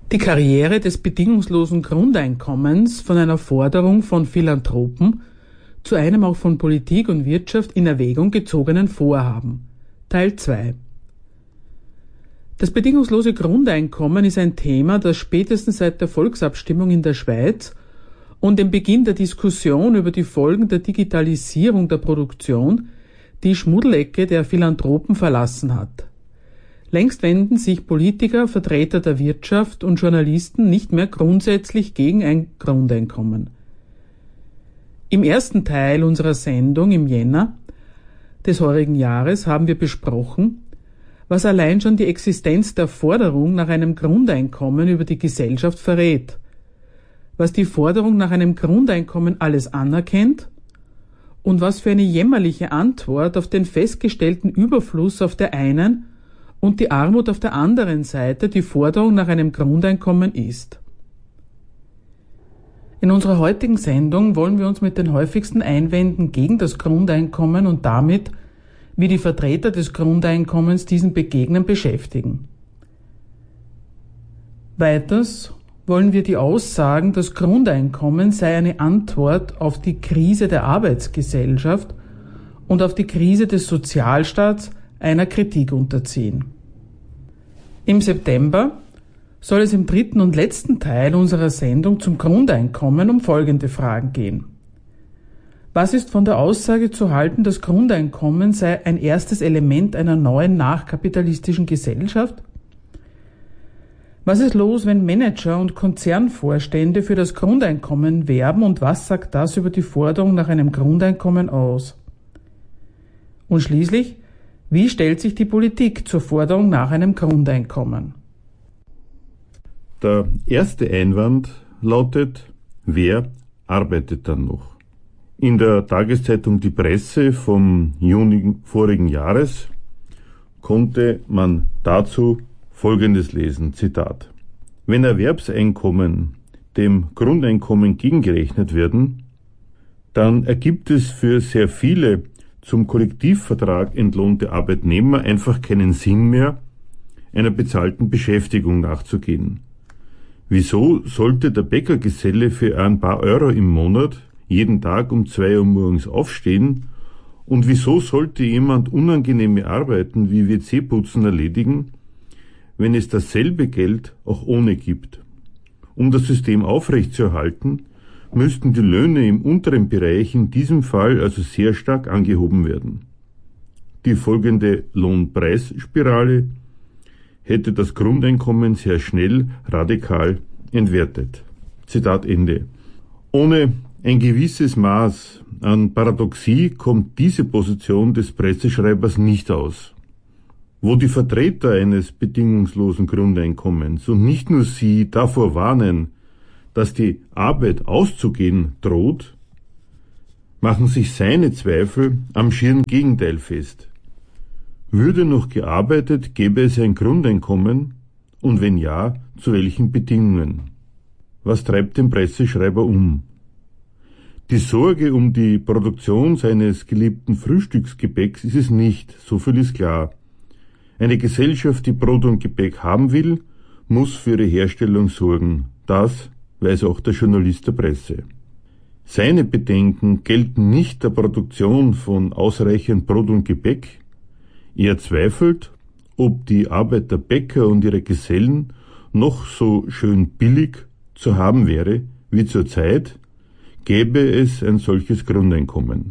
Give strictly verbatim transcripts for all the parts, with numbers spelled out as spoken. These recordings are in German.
Die Karriere des bedingungslosen Grundeinkommens von einer Forderung von Philanthropen zu einem auch von Politik und Wirtschaft in Erwägung gezogenen Vorhaben. Teil zwei. Das bedingungslose Grundeinkommen ist ein Thema, das spätestens seit der Volksabstimmung in der Schweiz und dem Beginn der Diskussion über die Folgen der Digitalisierung der Produktion die Schmuddelecke der Philanthropen verlassen hat. Längst wenden sich Politiker, Vertreter der Wirtschaft und Journalisten nicht mehr grundsätzlich gegen ein Grundeinkommen. Im ersten Teil unserer Sendung im Jänner des heurigen Jahres haben wir besprochen, was allein schon die Existenz der Forderung nach einem Grundeinkommen über die Gesellschaft verrät, was die Forderung nach einem Grundeinkommen alles anerkennt und was für eine jämmerliche Antwort auf den festgestellten Überfluss auf der einen und die Armut auf der anderen Seite die Forderung nach einem Grundeinkommen ist. In unserer heutigen Sendung wollen wir uns mit den häufigsten Einwänden gegen das Grundeinkommen und damit, wie die Vertreter des Grundeinkommens diesen begegnen, beschäftigen. Weiters wollen wir die Aussagen, das Grundeinkommen sei eine Antwort auf die Krise der Arbeitsgesellschaft und auf die Krise des Sozialstaats einer Kritik unterziehen. Im September soll es im dritten und letzten Teil unserer Sendung zum Grundeinkommen um folgende Fragen gehen. Was ist von der Aussage zu halten, das Grundeinkommen sei ein erstes Element einer neuen nachkapitalistischen Gesellschaft? Was ist los, wenn Manager und Konzernvorstände für das Grundeinkommen werben und was sagt das über die Forderung nach einem Grundeinkommen aus? Und schließlich, wie stellt sich die Politik zur Forderung nach einem Grundeinkommen? Der erste Einwand lautet, wer arbeitet dann noch? In der Tageszeitung Die Presse vom Juni vorigen Jahres konnte man dazu Folgendes lesen, Zitat. Wenn Erwerbseinkommen dem Grundeinkommen gegengerechnet werden, dann ergibt es für sehr viele zum Kollektivvertrag entlohnte Arbeitnehmer einfach keinen Sinn mehr, einer bezahlten Beschäftigung nachzugehen. Wieso sollte der Bäckergeselle für ein paar Euro im Monat jeden Tag um zwei Uhr morgens aufstehen und wieso sollte jemand unangenehme Arbeiten wie W C-Putzen erledigen, wenn es dasselbe Geld auch ohne gibt? Um das System aufrechtzuerhalten, müssten die Löhne im unteren Bereich in diesem Fall also sehr stark angehoben werden. Die folgende Lohnpreisspirale hätte das Grundeinkommen sehr schnell radikal entwertet. Zitat Ende. Ohne ein gewisses Maß an Paradoxie kommt diese Position des Presseschreibers nicht aus. Wo die Vertreter eines bedingungslosen Grundeinkommens und nicht nur sie davor warnen, dass die Arbeit auszugehen droht, machen sich seine Zweifel am schieren Gegenteil fest. Würde noch gearbeitet, gäbe es ein Grundeinkommen und wenn ja, zu welchen Bedingungen? Was treibt den Presseschreiber um? Die Sorge um die Produktion seines geliebten Frühstücksgebäcks ist es nicht, so viel ist klar. Eine Gesellschaft, die Brot und Gebäck haben will, muss für ihre Herstellung sorgen. Das weiß auch der Journalist der Presse. Seine Bedenken gelten nicht der Produktion von ausreichend Brot und Gebäck. Er zweifelt, ob die Arbeit der Bäcker und ihrer Gesellen noch so schön billig zu haben wäre, wie zurzeit, gäbe es ein solches Grundeinkommen.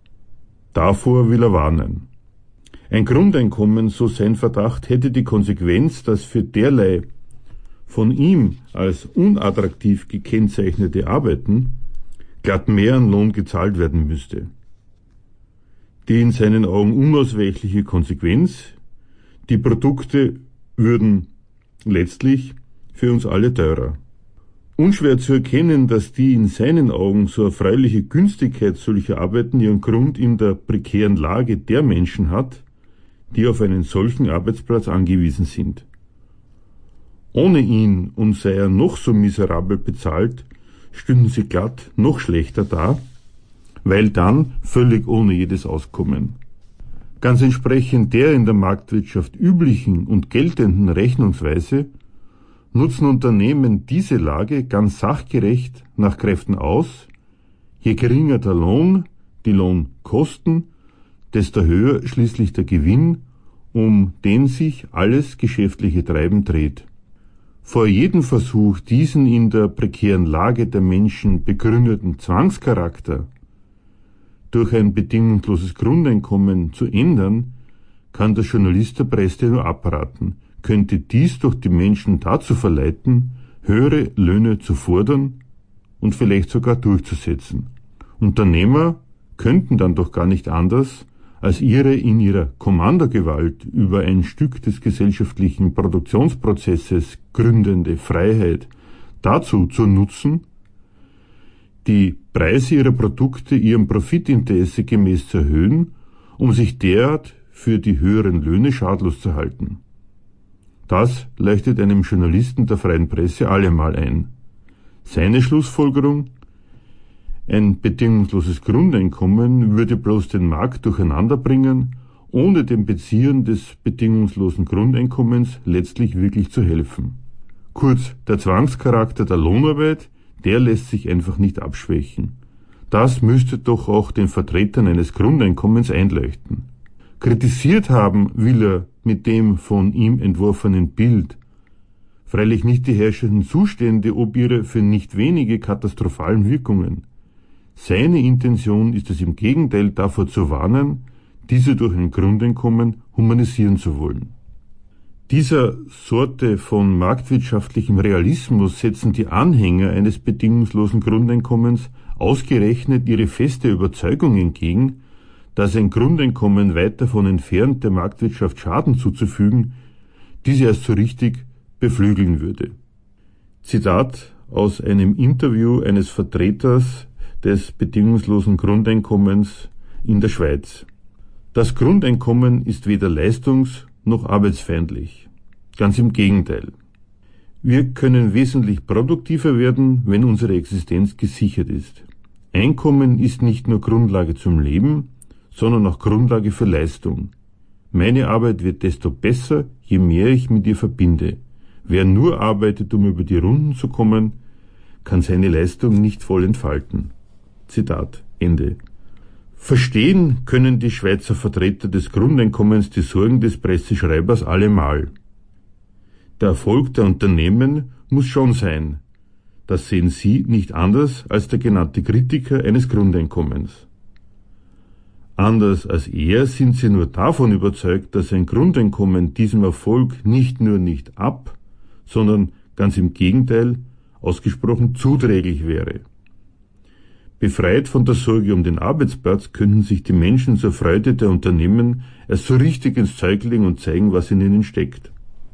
Davor will er warnen. Ein Grundeinkommen, so sein Verdacht, hätte die Konsequenz, dass für derlei von ihm als unattraktiv gekennzeichnete Arbeiten glatt mehr an Lohn gezahlt werden müsste. Die in seinen Augen unausweichliche Konsequenz, die Produkte würden letztlich für uns alle teurer. Unschwer zu erkennen, dass die in seinen Augen so erfreuliche Günstigkeit solcher Arbeiten ihren Grund in der prekären Lage der Menschen hat, die auf einen solchen Arbeitsplatz angewiesen sind. Ohne ihn, und sei er noch so miserabel bezahlt, stünden sie glatt noch schlechter da, weil dann völlig ohne jedes Auskommen. Ganz entsprechend der in der Marktwirtschaft üblichen und geltenden Rechnungsweise nutzen Unternehmen diese Lage ganz sachgerecht nach Kräften aus. Je geringer der Lohn, die Lohnkosten, desto höher schließlich der Gewinn, um den sich alles geschäftliche Treiben dreht. Vor jedem Versuch, diesen in der prekären Lage der Menschen begründeten Zwangscharakter durch ein bedingungsloses Grundeinkommen zu ändern, kann der Journalist der Presse nur abraten, könnte dies durch die Menschen dazu verleiten, höhere Löhne zu fordern und vielleicht sogar durchzusetzen. Unternehmer könnten dann doch gar nicht anders, als ihre in ihrer Kommandogewalt über ein Stück des gesellschaftlichen Produktionsprozesses gründende Freiheit dazu zu nutzen, die Preise ihrer Produkte ihrem Profitinteresse gemäß zu erhöhen, um sich derart für die höheren Löhne schadlos zu halten. Das leuchtet einem Journalisten der freien Presse allemal ein. Seine Schlussfolgerung: Ein bedingungsloses Grundeinkommen würde bloß den Markt durcheinander bringen, ohne dem Beziehern des bedingungslosen Grundeinkommens letztlich wirklich zu helfen. Kurz, der Zwangscharakter der Lohnarbeit, der lässt sich einfach nicht abschwächen. Das müsste doch auch den Vertretern eines Grundeinkommens einleuchten. Kritisiert haben will er mit dem von ihm entworfenen Bild freilich nicht die herrschenden Zustände ob ihre für nicht wenige katastrophalen Wirkungen. Seine Intention ist es im Gegenteil davor zu warnen, diese durch ein Grundeinkommen humanisieren zu wollen. Dieser Sorte von marktwirtschaftlichem Realismus setzen die Anhänger eines bedingungslosen Grundeinkommens ausgerechnet ihre feste Überzeugung entgegen, dass ein Grundeinkommen weit davon entfernt, der Marktwirtschaft Schaden zuzufügen, diese erst so richtig beflügeln würde. Zitat aus einem Interview eines Vertreters des bedingungslosen Grundeinkommens in der Schweiz. Das Grundeinkommen ist weder leistungs- noch arbeitsfeindlich. Ganz im Gegenteil. Wir können wesentlich produktiver werden, wenn unsere Existenz gesichert ist. Einkommen ist nicht nur Grundlage zum Leben, sondern auch Grundlage für Leistung. Meine Arbeit wird desto besser, je mehr ich mit ihr verbinde. Wer nur arbeitet, um über die Runden zu kommen, kann seine Leistung nicht voll entfalten. Zitat Ende. Verstehen können die Schweizer Vertreter des Grundeinkommens die Sorgen des Presseschreibers allemal. Der Erfolg der Unternehmen muss schon sein. Das sehen Sie nicht anders als der genannte Kritiker eines Grundeinkommens. Anders als er sind Sie nur davon überzeugt, dass ein Grundeinkommen diesem Erfolg nicht nur nicht ab, sondern ganz im Gegenteil ausgesprochen zuträglich wäre. Befreit von der Sorge um den Arbeitsplatz könnten sich die Menschen zur Freude der Unternehmen erst so richtig ins Zeug legen und zeigen, was in ihnen steckt.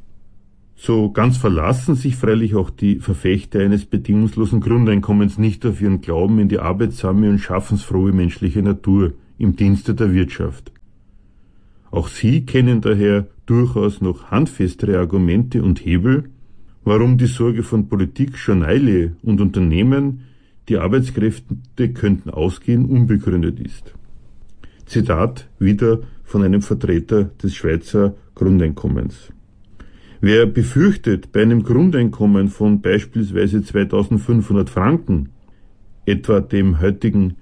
So ganz verlassen sich freilich auch die Verfechter eines bedingungslosen Grundeinkommens nicht auf ihren Glauben in die arbeitsame und schaffensfrohe menschliche Natur im Dienste der Wirtschaft. Auch sie kennen daher durchaus noch handfestere Argumente und Hebel, warum die Sorge von Politik, Journalie und Unternehmen, die Arbeitskräfte könnten ausgehen, unbegründet ist. Zitat wieder von einem Vertreter des Schweizer Grundeinkommens. Wer befürchtet, bei einem Grundeinkommen von beispielsweise zweitausendfünfhundert Franken, etwa dem heutigen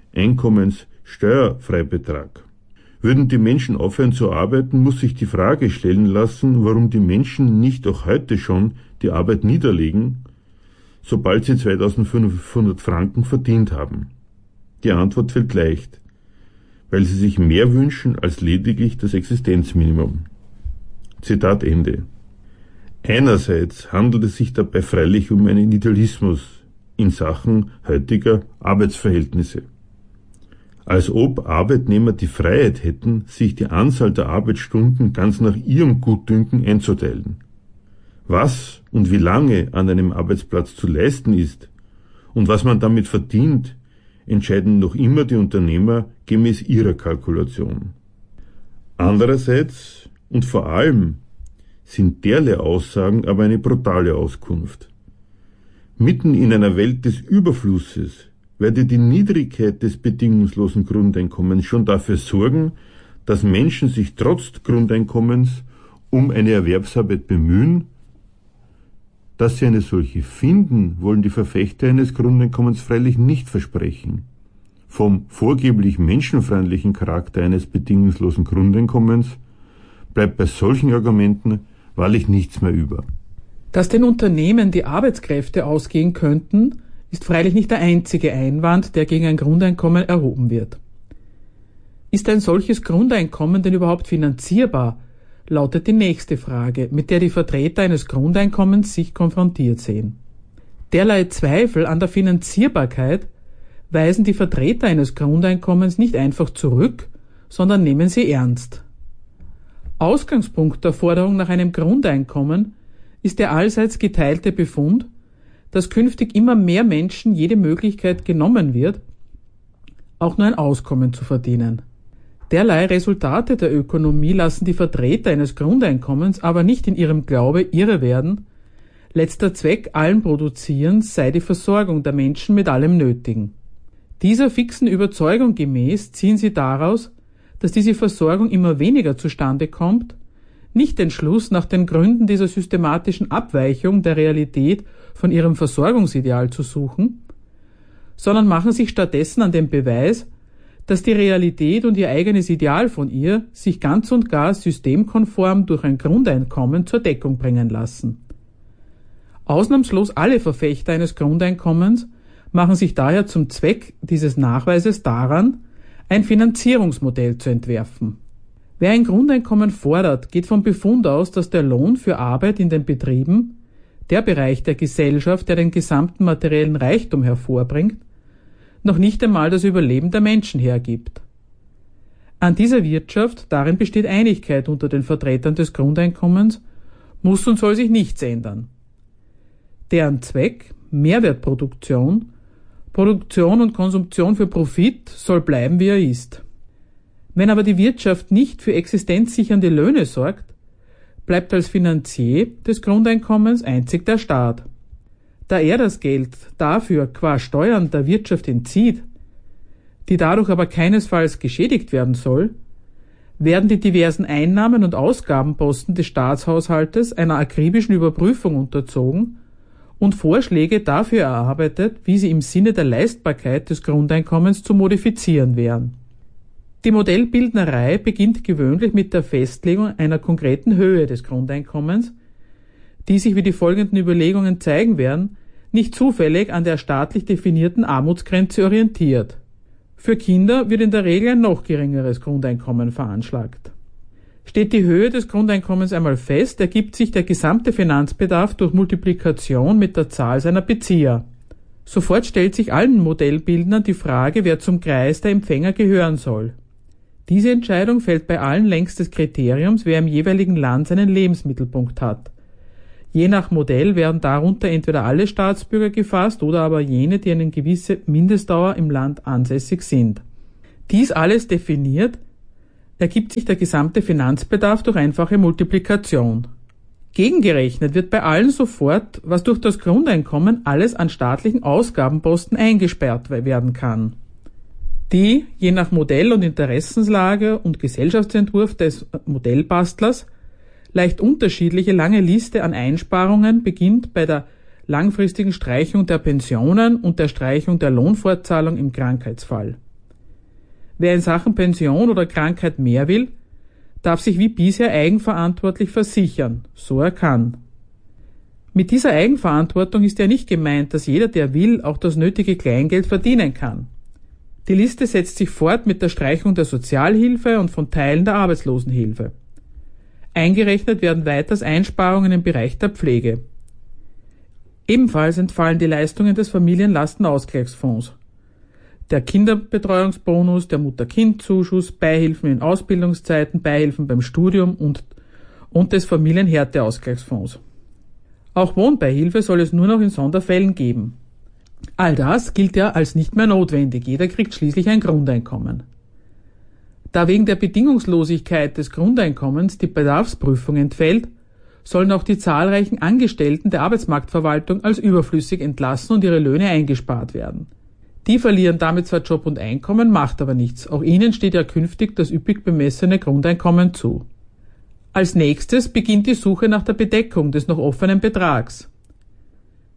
Einkommenssteuerfreibetrag, würden die Menschen aufhören zu arbeiten, muss sich die Frage stellen lassen, warum die Menschen nicht auch heute schon die Arbeit niederlegen, sobald sie zweitausendfünfhundert Franken verdient haben. Die Antwort fällt leicht, weil sie sich mehr wünschen als lediglich das Existenzminimum. Zitat Ende. Einerseits handelt es sich dabei freilich um einen Idealismus in Sachen heutiger Arbeitsverhältnisse. Als ob Arbeitnehmer die Freiheit hätten, sich die Anzahl der Arbeitsstunden ganz nach ihrem Gutdünken einzuteilen. Was und wie lange an einem Arbeitsplatz zu leisten ist und was man damit verdient, entscheiden noch immer die Unternehmer gemäß ihrer Kalkulation. Andererseits und vor allem sind derlei Aussagen aber eine brutale Auskunft. Mitten in einer Welt des Überflusses werde die Niedrigkeit des bedingungslosen Grundeinkommens schon dafür sorgen, dass Menschen sich trotz Grundeinkommens um eine Erwerbsarbeit bemühen, Dass sie eine solche finden, wollen die Verfechter eines Grundeinkommens freilich nicht versprechen. Vom vorgeblich menschenfreundlichen Charakter eines bedingungslosen Grundeinkommens bleibt bei solchen Argumenten wahrlich nichts mehr über. Dass den Unternehmen die Arbeitskräfte ausgehen könnten, ist freilich nicht der einzige Einwand, der gegen ein Grundeinkommen erhoben wird. Ist ein solches Grundeinkommen denn überhaupt finanzierbar, lautet die nächste Frage, mit der die Vertreter eines Grundeinkommens sich konfrontiert sehen. Derlei Zweifel an der Finanzierbarkeit weisen die Vertreter eines Grundeinkommens nicht einfach zurück, sondern nehmen sie ernst. Ausgangspunkt der Forderung nach einem Grundeinkommen ist der allseits geteilte Befund, dass künftig immer mehr Menschen jede Möglichkeit genommen wird, auch nur ein Auskommen zu verdienen. Derlei Resultate der Ökonomie lassen die Vertreter eines Grundeinkommens aber nicht in ihrem Glaube irre werden, letzter Zweck allen Produzierens sei die Versorgung der Menschen mit allem Nötigen. Dieser fixen Überzeugung gemäß ziehen sie daraus, dass diese Versorgung immer weniger zustande kommt, nicht den Schluss nach den Gründen dieser systematischen Abweichung der Realität von ihrem Versorgungsideal zu suchen, sondern machen sich stattdessen an den Beweis, dass die Realität und ihr eigenes Ideal von ihr sich ganz und gar systemkonform durch ein Grundeinkommen zur Deckung bringen lassen. Ausnahmslos alle Verfechter eines Grundeinkommens machen sich daher zum Zweck dieses Nachweises daran, ein Finanzierungsmodell zu entwerfen. Wer ein Grundeinkommen fordert, geht vom Befund aus, dass der Lohn für Arbeit in den Betrieben, der Bereich der Gesellschaft, der den gesamten materiellen Reichtum hervorbringt, noch nicht einmal das Überleben der Menschen hergibt. An dieser Wirtschaft, darin besteht Einigkeit unter den Vertretern des Grundeinkommens, muss und soll sich nichts ändern. Deren Zweck, Mehrwertproduktion, Produktion und Konsumption für Profit, soll bleiben, wie er ist. Wenn aber die Wirtschaft nicht für existenzsichernde Löhne sorgt, bleibt als Finanzier des Grundeinkommens einzig der Staat. Da er das Geld dafür qua Steuern der Wirtschaft entzieht, die dadurch aber keinesfalls geschädigt werden soll, werden die diversen Einnahmen- und Ausgabenposten des Staatshaushaltes einer akribischen Überprüfung unterzogen und Vorschläge dafür erarbeitet, wie sie im Sinne der Leistbarkeit des Grundeinkommens zu modifizieren wären. Die Modellbildnerei beginnt gewöhnlich mit der Festlegung einer konkreten Höhe des Grundeinkommens, die sich, wie die folgenden Überlegungen zeigen werden, nicht zufällig an der staatlich definierten Armutsgrenze orientiert. Für Kinder wird in der Regel ein noch geringeres Grundeinkommen veranschlagt. Steht die Höhe des Grundeinkommens einmal fest, ergibt sich der gesamte Finanzbedarf durch Multiplikation mit der Zahl seiner Bezieher. Sofort stellt sich allen Modellbildnern die Frage, wer zum Kreis der Empfänger gehören soll. Diese Entscheidung fällt bei allen längs des Kriteriums, wer im jeweiligen Land seinen Lebensmittelpunkt hat. Je nach Modell werden darunter entweder alle Staatsbürger gefasst oder aber jene, die eine gewisse Mindestdauer im Land ansässig sind. Dies alles definiert, ergibt sich der gesamte Finanzbedarf durch einfache Multiplikation. Gegengerechnet wird bei allen sofort, was durch das Grundeinkommen alles an staatlichen Ausgabenposten eingesperrt werden kann. Die, je nach Modell und Interessenslage und Gesellschaftsentwurf des Modellbastlers, leicht unterschiedliche lange Liste an Einsparungen beginnt bei der langfristigen Streichung der Pensionen und der Streichung der Lohnfortzahlung im Krankheitsfall. Wer in Sachen Pension oder Krankheit mehr will, darf sich wie bisher eigenverantwortlich versichern, so er kann. Mit dieser Eigenverantwortung ist ja nicht gemeint, dass jeder, der will, auch das nötige Kleingeld verdienen kann. Die Liste setzt sich fort mit der Streichung der Sozialhilfe und von Teilen der Arbeitslosenhilfe. Eingerechnet werden weiters Einsparungen im Bereich der Pflege. Ebenfalls entfallen die Leistungen des Familienlastenausgleichsfonds. Der Kinderbetreuungsbonus, der Mutter-Kind-Zuschuss, Beihilfen in Ausbildungszeiten, Beihilfen beim Studium und, und des Familienhärteausgleichsfonds. Auch Wohnbeihilfe soll es nur noch in Sonderfällen geben. All das gilt ja als nicht mehr notwendig. Jeder kriegt schließlich ein Grundeinkommen. Da wegen der Bedingungslosigkeit des Grundeinkommens die Bedarfsprüfung entfällt, sollen auch die zahlreichen Angestellten der Arbeitsmarktverwaltung als überflüssig entlassen und ihre Löhne eingespart werden. Die verlieren damit zwar Job und Einkommen, macht aber nichts. Auch ihnen steht ja künftig das üppig bemessene Grundeinkommen zu. Als nächstes beginnt die Suche nach der Bedeckung des noch offenen Betrags.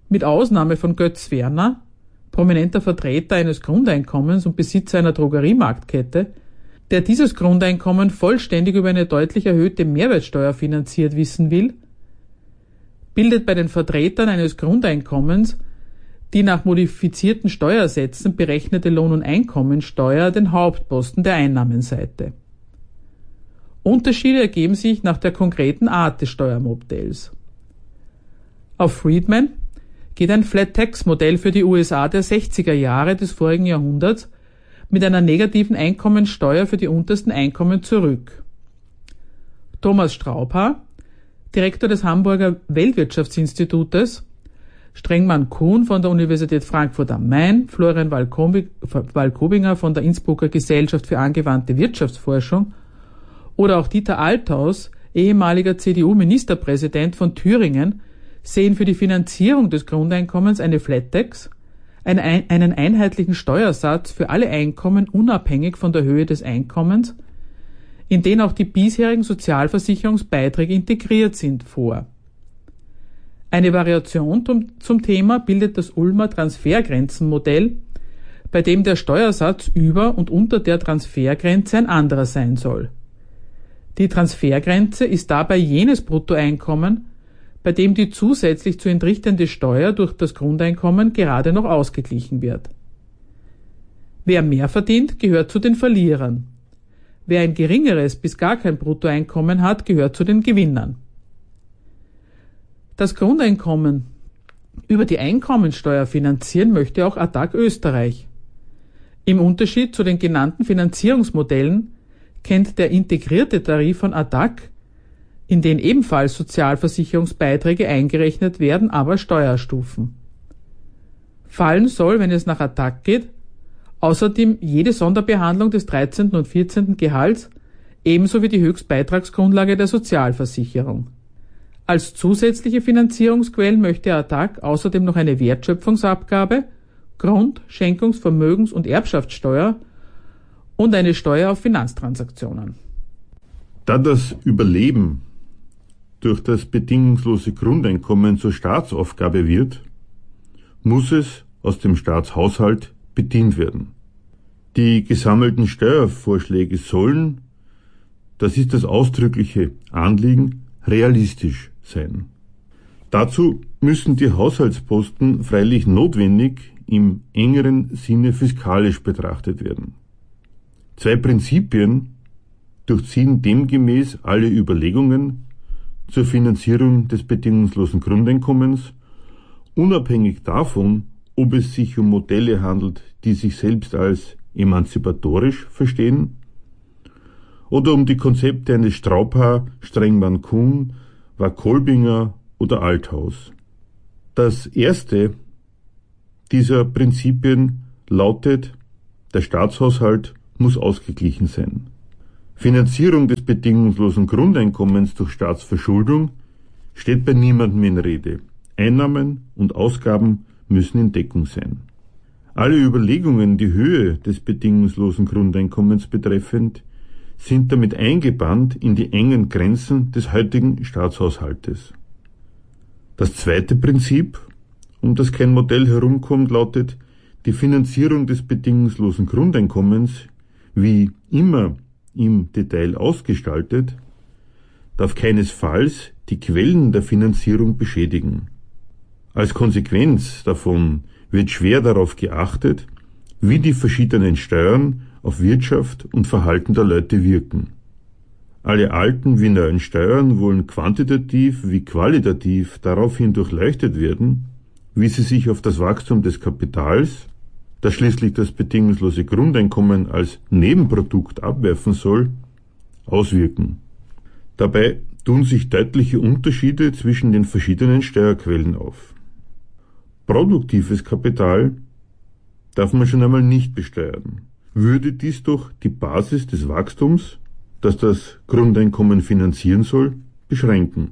Mit Ausnahme von Götz Werner, prominenter Vertreter eines Grundeinkommens und Besitzer einer Drogeriemarktkette, der dieses Grundeinkommen vollständig über eine deutlich erhöhte Mehrwertsteuer finanziert wissen will, bildet bei den Vertretern eines Grundeinkommens die nach modifizierten Steuersätzen berechnete Lohn- und Einkommensteuer den Hauptposten der Einnahmenseite. Unterschiede ergeben sich nach der konkreten Art des Steuermodells. Auf Friedman geht ein Flat-Tax-Modell für die U S A der sechziger Jahre des vorigen Jahrhunderts mit einer negativen Einkommensteuer für die untersten Einkommen zurück. Thomas Straubhaar, Direktor des Hamburger Weltwirtschaftsinstitutes, Strengmann-Kuhn von der Universität Frankfurt am Main, Florian Wallkobinger von der Innsbrucker Gesellschaft für angewandte Wirtschaftsforschung oder auch Dieter Althaus, ehemaliger C D U-Ministerpräsident von Thüringen, sehen für die Finanzierung des Grundeinkommens eine Flat-Tax, einen einheitlichen Steuersatz für alle Einkommen unabhängig von der Höhe des Einkommens, in den auch die bisherigen Sozialversicherungsbeiträge integriert sind, vor. Eine Variation zum Thema bildet das Ulmer Transfergrenzenmodell, bei dem der Steuersatz über und unter der Transfergrenze ein anderer sein soll. Die Transfergrenze ist dabei jenes Bruttoeinkommen, bei dem die zusätzlich zu entrichtende Steuer durch das Grundeinkommen gerade noch ausgeglichen wird. Wer mehr verdient, gehört zu den Verlierern. Wer ein geringeres bis gar kein Bruttoeinkommen hat, gehört zu den Gewinnern. Das Grundeinkommen über die Einkommensteuer finanzieren möchte auch A T A G Österreich. Im Unterschied zu den genannten Finanzierungsmodellen kennt der integrierte Tarif von A T A G, in den ebenfalls Sozialversicherungsbeiträge eingerechnet werden, aber Steuerstufen. Fallen soll, wenn es nach A T A G geht, außerdem jede Sonderbehandlung des dreizehnten und vierzehnten Gehalts, ebenso wie die Höchstbeitragsgrundlage der Sozialversicherung. Als zusätzliche Finanzierungsquellen möchte A T A G außerdem noch eine Wertschöpfungsabgabe, Grund-, Schenkungs-, Vermögens- und Erbschaftssteuer und eine Steuer auf Finanztransaktionen. Da das Überleben durch das bedingungslose Grundeinkommen zur Staatsaufgabe wird, muss es aus dem Staatshaushalt bedient werden. Die gesammelten Steuervorschläge sollen, das ist das ausdrückliche Anliegen, realistisch sein. Dazu müssen die Haushaltsposten freilich notwendig im engeren Sinne fiskalisch betrachtet werden. Zwei Prinzipien durchziehen demgemäß alle Überlegungen zur Finanzierung des bedingungslosen Grundeinkommens, unabhängig davon, ob es sich um Modelle handelt, die sich selbst als emanzipatorisch verstehen, oder um die Konzepte eines Straubhaar, Strengmann-Kuhn, Wackolbinger oder Althaus. Das erste dieser Prinzipien lautet, der Staatshaushalt muss ausgeglichen sein. Finanzierung des bedingungslosen Grundeinkommens durch Staatsverschuldung steht bei niemandem in Rede. Einnahmen und Ausgaben müssen in Deckung sein. Alle Überlegungen, die Höhe des bedingungslosen Grundeinkommens betreffend, sind damit eingebannt in die engen Grenzen des heutigen Staatshaushaltes. Das zweite Prinzip, um das kein Modell herumkommt, lautet, die Finanzierung des bedingungslosen Grundeinkommens, wie immer im Detail ausgestaltet, darf keinesfalls die Quellen der Finanzierung beschädigen. Als Konsequenz davon wird schwer darauf geachtet, wie die verschiedenen Steuern auf Wirtschaft und Verhalten der Leute wirken. Alle alten wie neuen Steuern wollen quantitativ wie qualitativ daraufhin durchleuchtet werden, wie sie sich auf das Wachstum des Kapitals, das schließlich das bedingungslose Grundeinkommen als Nebenprodukt abwerfen soll, auswirken. Dabei tun sich deutliche Unterschiede zwischen den verschiedenen Steuerquellen auf. Produktives Kapital darf man schon einmal nicht besteuern. Würde dies doch die Basis des Wachstums, das das Grundeinkommen finanzieren soll, beschränken.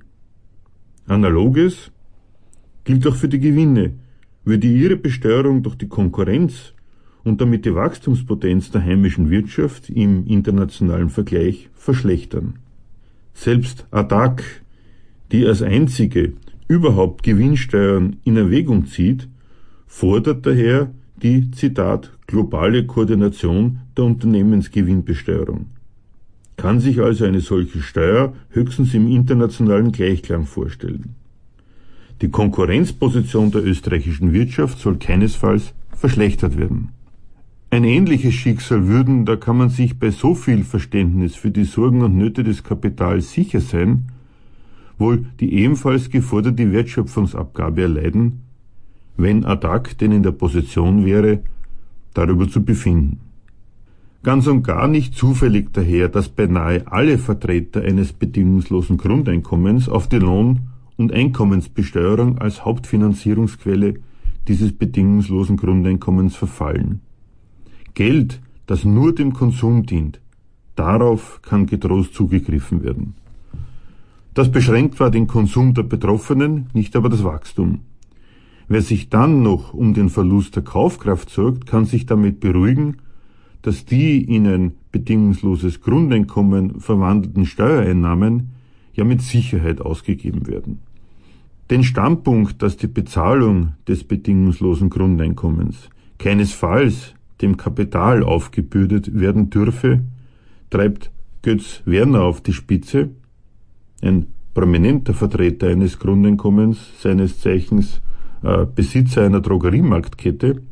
Analoges gilt auch für die Gewinne, würde ihre Besteuerung durch die Konkurrenz und damit die Wachstumspotenz der heimischen Wirtschaft im internationalen Vergleich verschlechtern. Selbst A T A G, die als einzige überhaupt Gewinnsteuern in Erwägung zieht, fordert daher die, Zitat, globale Koordination der Unternehmensgewinnbesteuerung. Kann sich also eine solche Steuer höchstens im internationalen Gleichklang vorstellen. Die Konkurrenzposition der österreichischen Wirtschaft soll keinesfalls verschlechtert werden. Ein ähnliches Schicksal würden, da kann man sich bei so viel Verständnis für die Sorgen und Nöte des Kapitals sicher sein, wohl die ebenfalls geforderte Wertschöpfungsabgabe erleiden, wenn A D A C denn in der Position wäre, darüber zu befinden. Ganz und gar nicht zufällig daher, dass beinahe alle Vertreter eines bedingungslosen Grundeinkommens auf die Lohn- und Einkommensbesteuerung als Hauptfinanzierungsquelle dieses bedingungslosen Grundeinkommens verfallen. Geld, das nur dem Konsum dient, darauf kann getrost zugegriffen werden. Das beschränkt zwar den Konsum der Betroffenen, nicht aber das Wachstum. Wer sich dann noch um den Verlust der Kaufkraft sorgt, kann sich damit beruhigen, dass die in ein bedingungsloses Grundeinkommen verwandelten Steuereinnahmen ja mit Sicherheit ausgegeben werden. Den Standpunkt, dass die Bezahlung des bedingungslosen Grundeinkommens keinesfalls dem Kapital aufgebürdet werden dürfe, treibt Götz Werner auf die Spitze, ein prominenter Vertreter eines Grundeinkommens, seines Zeichens äh, Besitzer einer Drogeriemarktkette,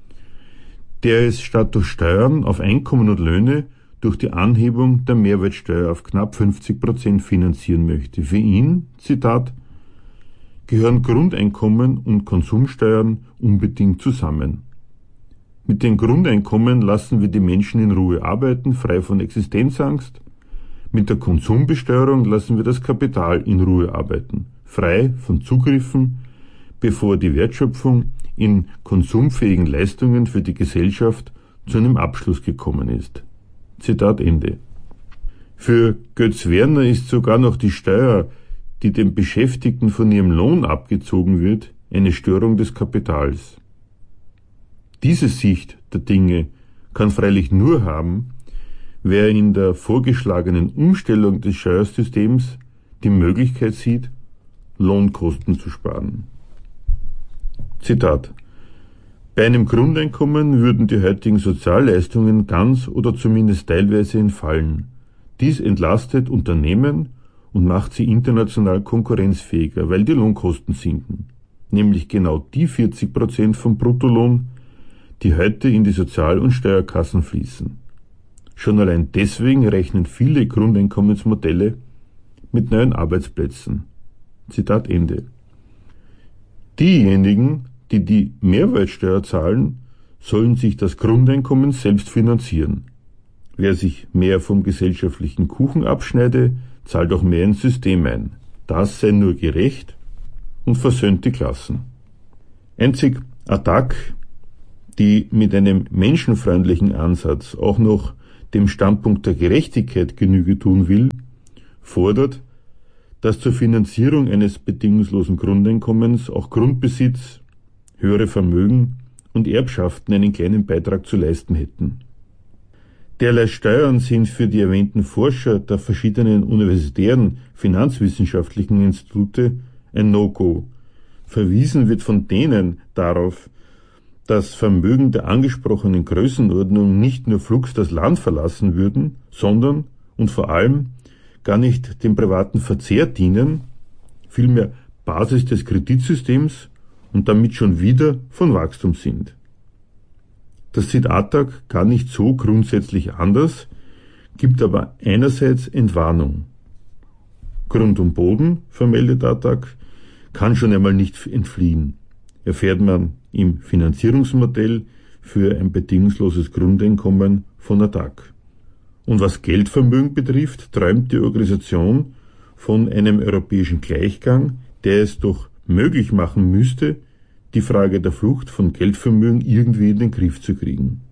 der es statt durch Steuern auf Einkommen und Löhne durch die Anhebung der Mehrwertsteuer auf knapp fünfzig Prozent finanzieren möchte. Für ihn, Zitat, gehören Grundeinkommen und Konsumsteuern unbedingt zusammen. Mit den Grundeinkommen lassen wir die Menschen in Ruhe arbeiten, frei von Existenzangst. Mit der Konsumbesteuerung lassen wir das Kapital in Ruhe arbeiten, frei von Zugriffen, bevor die Wertschöpfung in konsumfähigen Leistungen für die Gesellschaft zu einem Abschluss gekommen ist. Zitat Ende. Für Götz Werner ist sogar noch die Steuer, die den Beschäftigten von ihrem Lohn abgezogen wird, eine Störung des Kapitals. Diese Sicht der Dinge kann freilich nur haben, wer in der vorgeschlagenen Umstellung des Steuersystems die Möglichkeit sieht, Lohnkosten zu sparen. Zitat: Bei einem Grundeinkommen würden die heutigen Sozialleistungen ganz oder zumindest teilweise entfallen. Dies entlastet Unternehmen und macht sie international konkurrenzfähiger, weil die Lohnkosten sinken, nämlich genau die vierzig Prozent vom Bruttolohn, die heute in die Sozial- und Steuerkassen fließen. Schon allein deswegen rechnen viele Grundeinkommensmodelle mit neuen Arbeitsplätzen. Zitat Ende. Diejenigen, die die Mehrwertsteuer zahlen, sollen sich das Grundeinkommen selbst finanzieren. Wer sich mehr vom gesellschaftlichen Kuchen abschneide, zahlt auch mehr ins System ein. Das sei nur gerecht und versöhnt die Klassen. Einzig A D A C, die mit einem menschenfreundlichen Ansatz auch noch dem Standpunkt der Gerechtigkeit Genüge tun will, fordert, dass zur Finanzierung eines bedingungslosen Grundeinkommens auch Grundbesitz, höhere Vermögen und Erbschaften einen kleinen Beitrag zu leisten hätten. Derlei Steuern sind für die erwähnten Forscher der verschiedenen universitären finanzwissenschaftlichen Institute ein No-Go. Verwiesen wird von denen darauf, dass Vermögen der angesprochenen Größenordnung nicht nur flugs das Land verlassen würden, sondern und vor allem gar nicht dem privaten Verzehr dienen, vielmehr Basis des Kreditsystems und damit schon wieder von Wachstum sind. Das sieht A D A C gar nicht so grundsätzlich anders, gibt aber einerseits Entwarnung. Grund und Boden, vermeldet A D A C, kann schon einmal nicht entfliehen. Erfährt man im Finanzierungsmodell für ein bedingungsloses Grundeinkommen von A D A C. Und was Geldvermögen betrifft, träumt die Organisation von einem europäischen Gleichgang, der es doch möglich machen müsste, die Frage der Flucht von Geldvermögen irgendwie in den Griff zu kriegen.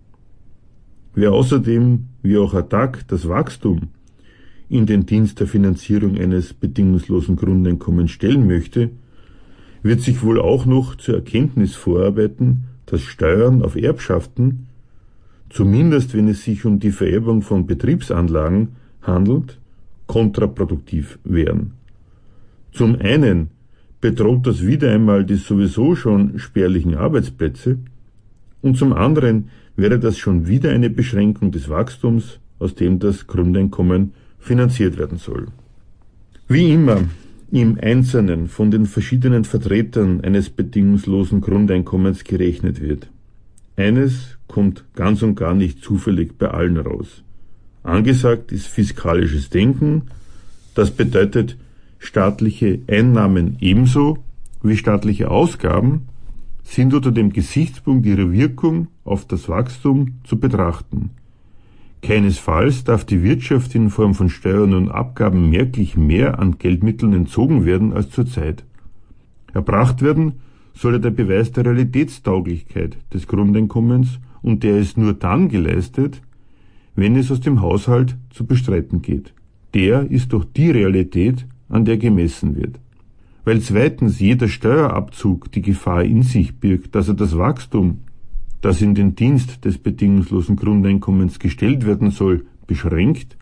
Wer außerdem, wie auch A D A C, das Wachstum in den Dienst der Finanzierung eines bedingungslosen Grundeinkommens stellen möchte, wird sich wohl auch noch zur Erkenntnis vorarbeiten, dass Steuern auf Erbschaften, zumindest wenn es sich um die Vererbung von Betriebsanlagen handelt, kontraproduktiv wären. Zum einen bedroht das wieder einmal die sowieso schon spärlichen Arbeitsplätze und zum anderen wäre das schon wieder eine Beschränkung des Wachstums, aus dem das Grundeinkommen finanziert werden soll. Wie immer im Einzelnen von den verschiedenen Vertretern eines bedingungslosen Grundeinkommens gerechnet wird. Eines kommt ganz und gar nicht zufällig bei allen raus. Angesagt ist fiskalisches Denken, das bedeutet staatliche Einnahmen ebenso wie staatliche Ausgaben sind unter dem Gesichtspunkt ihrer Wirkung auf das Wachstum zu betrachten. Keinesfalls darf die Wirtschaft in Form von Steuern und Abgaben merklich mehr an Geldmitteln entzogen werden als zurzeit. Erbracht werden solle der Beweis der Realitätstauglichkeit des Grundeinkommens und der ist nur dann geleistet, wenn es aus dem Haushalt zu bestreiten geht. Der ist durch die Realität, an der gemessen wird. Weil zweitens jeder Steuerabzug die Gefahr in sich birgt, dass er das Wachstum, das in den Dienst des bedingungslosen Grundeinkommens gestellt werden soll, beschränkt,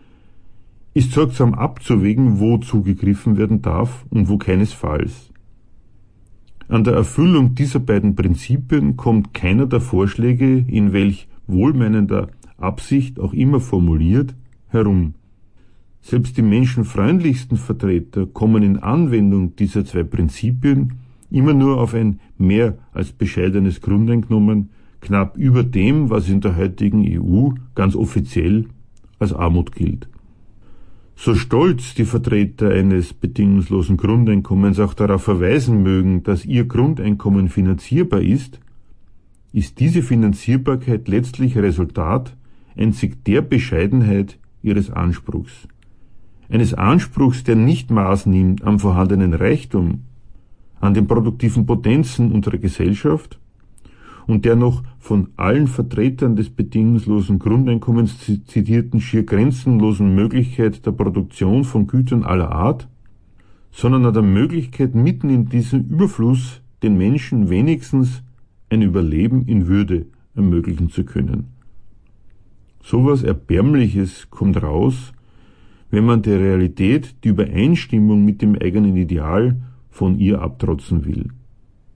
ist sorgsam abzuwägen, wo zugegriffen werden darf und wo keinesfalls. An der Erfüllung dieser beiden Prinzipien kommt keiner der Vorschläge, in welch wohlmeinender Absicht auch immer formuliert, herum. Selbst die menschenfreundlichsten Vertreter kommen in Anwendung dieser zwei Prinzipien immer nur auf ein mehr als bescheidenes Grundeinkommen, knapp über dem, was in der heutigen E U ganz offiziell als Armut gilt. So stolz die Vertreter eines bedingungslosen Grundeinkommens auch darauf verweisen mögen, dass ihr Grundeinkommen finanzierbar ist, ist diese Finanzierbarkeit letztlich Resultat einzig der Bescheidenheit ihres Anspruchs. Eines Anspruchs, der nicht Maß nimmt am vorhandenen Reichtum, an den produktiven Potenzen unserer Gesellschaft und der noch von allen Vertretern des bedingungslosen Grundeinkommens zitierten schier grenzenlosen Möglichkeit der Produktion von Gütern aller Art, sondern an der Möglichkeit, mitten in diesem Überfluss den Menschen wenigstens ein Überleben in Würde ermöglichen zu können. Sowas Erbärmliches kommt raus, wenn man der Realität die Übereinstimmung mit dem eigenen Ideal von ihr abtrotzen will.